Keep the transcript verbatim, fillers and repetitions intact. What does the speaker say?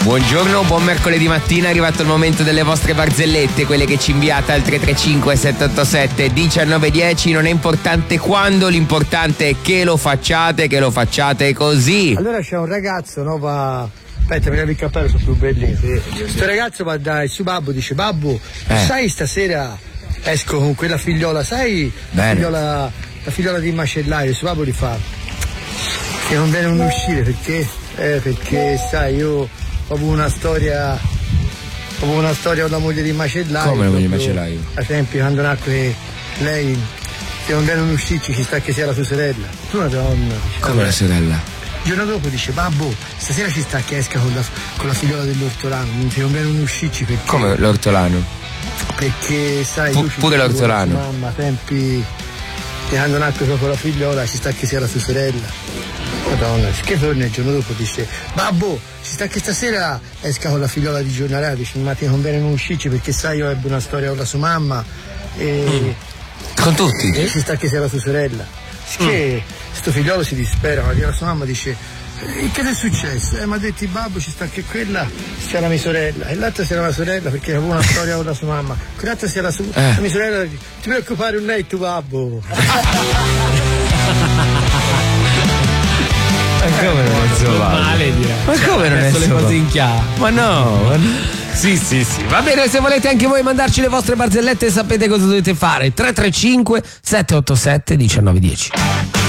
Buongiorno, buon mercoledì mattina, è arrivato il momento delle vostre barzellette, quelle che ci inviate al tre tre cinque sette otto sette uno nove uno zero. Non è importante quando, l'importante è che lo facciate, che lo facciate così. Allora c'è un ragazzo, no, va... Aspetta, mi levi il cappello, sono più bellino. Questo ragazzo va dal suo babbo, dice: babbo, Eh. sai stasera esco con quella figliola, sai la Bene. figliola, la figliola di macellaio. Il suo babbo gli fa: che non viene un uscire, perché? Eh, perché sai, io ho avuto una storia, ho avuto una storia con la moglie di macellaio. Come la moglie di proprio, macellaio? Ad esempio, quando nacque lei, che non viene un uscirci, ci sta che sia la sua sorella. Tu una donna. Come la sorella? Il giorno dopo dice: babbo, stasera ci sta che esca con la, con la figliola dell'ortolano, se non viene un uscicci, perché? Come l'ortolano? Perché sai, Pu- lui ci pure sta l'ortolano. con la sua mamma, tempi che quando nacque proprio la figliola ci sta che sia la sua sorella. Madonna, che torna il giorno dopo dice: babbo, ci sta che stasera esca con la figliola di giornalare, dice: ma ti non viene un uscicci, perché sai, io ebbi una storia con la sua mamma e, Mm. Con tutti? e ci sta che sia la sua sorella. Che sto figliolo si dispera, ma la sua mamma dice: e che è successo? Eh, mi ha detto il babbo, ci sta che quella sia la mia sorella e l'altra sia la sorella, perché avevo una storia con la sua mamma, quell'altra sia la, sua, Eh. la mia sorella. Ti preoccupare, non è il tuo babbo. Ma come non è suo babbo? Male direi. Ma come non è Adesso le suo cose babbo? in chiaro. Ma no, ma no. Sì, sì, sì. Va bene, se volete anche voi mandarci le vostre barzellette sapete cosa dovete fare. tre tre cinque sette otto sette uno nove uno zero.